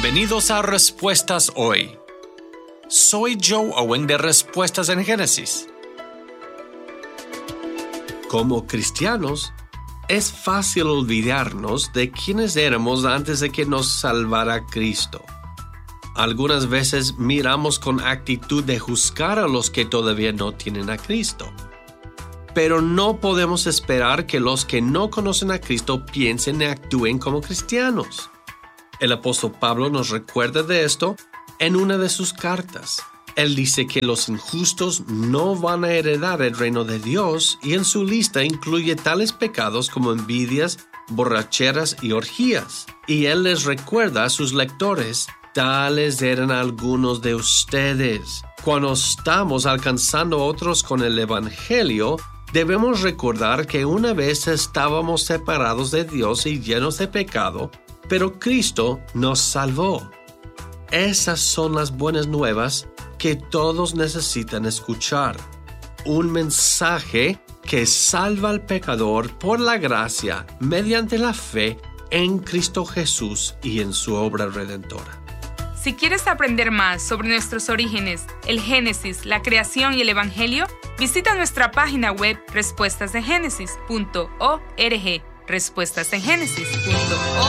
Bienvenidos a Respuestas Hoy. Soy Joe Owen de Respuestas en Génesis. Como cristianos, es fácil olvidarnos de quiénes éramos antes de que nos salvara Cristo. Algunas veces miramos con actitud de juzgar a los que todavía no tienen a Cristo. Pero no podemos esperar que los que no conocen a Cristo piensen y actúen como cristianos. El apóstol Pablo nos recuerda de esto en una de sus cartas. Él dice que los injustos no van a heredar el reino de Dios y en su lista incluye tales pecados como envidias, borracheras y orgías. Y él les recuerda a sus lectores: tales eran algunos de ustedes. Cuando estamos alcanzando a otros con el Evangelio, debemos recordar que una vez estábamos separados de Dios y llenos de pecado, pero Cristo nos salvó. Esas son las buenas nuevas que todos necesitan escuchar. Un mensaje que salva al pecador por la gracia mediante la fe en Cristo Jesús y en su obra redentora. Si quieres aprender más sobre nuestros orígenes, el Génesis, la creación y el Evangelio, visita nuestra página web respuestasengenesis.org. respuestasengenesis.org